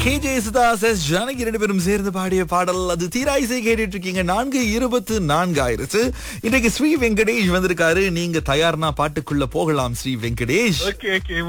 K J Sudha's S Janaki ரெண்டு பேரும் சேர்ந்து பாடிய பாடல் அது தீராயிசை கேட்டுட்டு இருக்கீங்க. 4:24 ஆயிருச்சு. இன்றைக்கு ஸ்ரீ வெங்கடேஷ் வந்திருக்காரு. நீங்க தயார்னா பாட்டுக்குள்ள போகலாம். ஸ்ரீ வெங்கடேஷ். Okay okay